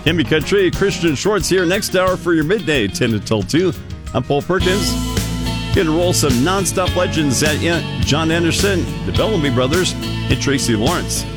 Kimmy Country, Christian Schwartz here next hour for your midday, 10 until 2. I'm Paul Perkins. Going to roll some nonstop legends at you. John Anderson, the Bellamy Brothers, and Tracy Lawrence.